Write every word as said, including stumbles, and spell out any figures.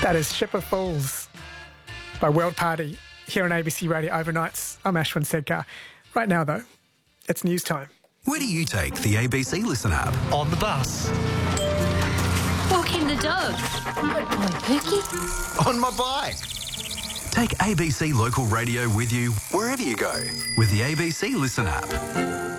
That is Ship of Fools by World Party here on A B C Radio Overnights. I'm Ashwin Sedkar. Right now, though, it's news time. Where do you take the A B C Listen app? On the bus. Walking the dog. My Pookie. On my bike. Take A B C Local Radio with you wherever you go with the A B C Listen app.